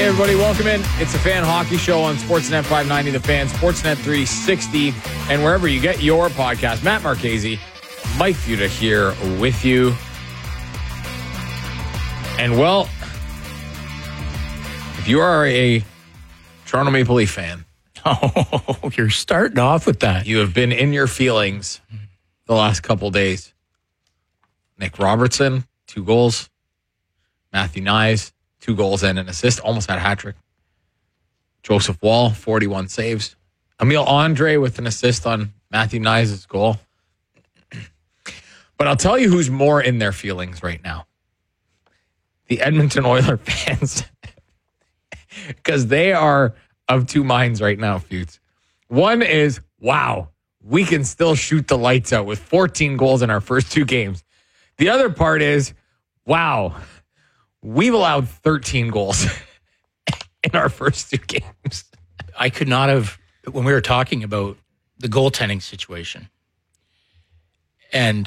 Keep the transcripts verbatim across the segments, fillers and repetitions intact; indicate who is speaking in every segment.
Speaker 1: everybody. Welcome in. It's the Fan Hockey Show on Sportsnet five ninety, The Fan, Sportsnet three sixty, and wherever you get your podcast. Matt Marchese, Mike Futa here with you. And, well, if you are a Toronto Maple Leaf fan,
Speaker 2: oh, you're starting off with that.
Speaker 1: You have been in your feelings the last couple days. Nick Robertson, two goals. Matthew Knies, two goals and an assist. Almost had a hat trick. Joseph Wall, forty-one saves. Emile Andre with an assist on Matthew Knies' goal. But I'll tell you who's more in their feelings right now. The Edmonton Oilers fans. Because they are of two minds right now, Feuds. One is, wow, we can still shoot the lights out with fourteen goals in our first two games. The other part is, wow, we've allowed thirteen goals in our first two games.
Speaker 2: I could not have, when we were talking about the goaltending situation, and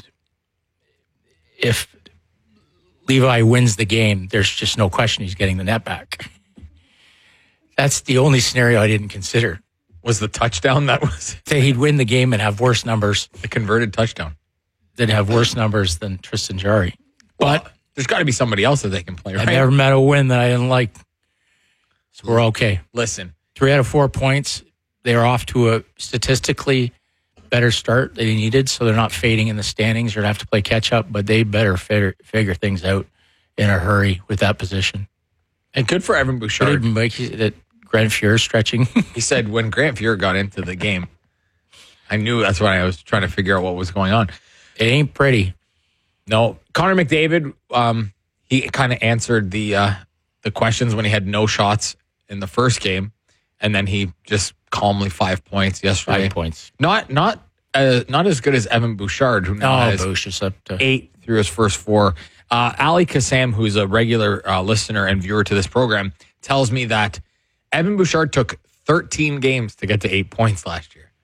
Speaker 2: if Levi wins the game, there's just no question he's getting the net back. That's the only scenario I didn't consider.
Speaker 1: Was the touchdown that was?
Speaker 2: That he'd win the game and have worse numbers.
Speaker 1: The converted touchdown.
Speaker 2: Than have worse numbers than Tristan Jarry. But
Speaker 1: well, there's got to be somebody else that they can play, right?
Speaker 2: I never met a win that I didn't like. So we're okay.
Speaker 1: Listen.
Speaker 2: Three out of four points. They're off to a statistically better start than they needed, so they're not fading in the standings or have to play catch-up, but they better figure, figure things out in a hurry with that position.
Speaker 1: And good for Evan Bouchard.
Speaker 2: Good make that Grant Fuhr stretching.
Speaker 1: He said when Grant Fuhr got into the game, I knew that's when I was trying to figure out what was going on.
Speaker 2: It ain't pretty.
Speaker 1: No. Connor McDavid, um, he kind of answered the uh, the questions when he had no shots in the first game, and then he just calmly five points yesterday.
Speaker 2: Five points.
Speaker 1: Not not uh, not as good as Evan Bouchard, who now
Speaker 2: oh,
Speaker 1: has
Speaker 2: Bouch is up to
Speaker 1: eight through his first four. Uh, Ali Kassam, who's a regular uh, listener and viewer to this program, tells me that Evan Bouchard took thirteen games to get to eight points last year.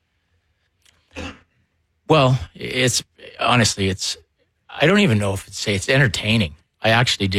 Speaker 2: Well, it's honestly, it's, I don't even know if it's say it's entertaining. I actually